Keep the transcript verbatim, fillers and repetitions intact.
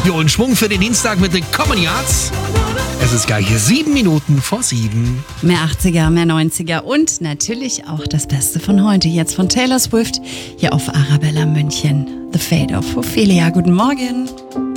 Jo, und Schwung für den Dienstag mit den Common Yards. Es ist gleich sieben Minuten vor sieben. Mehr achtziger, mehr neunziger und natürlich auch das Beste von heute. Jetzt von Taylor Swift hier auf Arabella München. The Fate of Ophelia. Guten Morgen.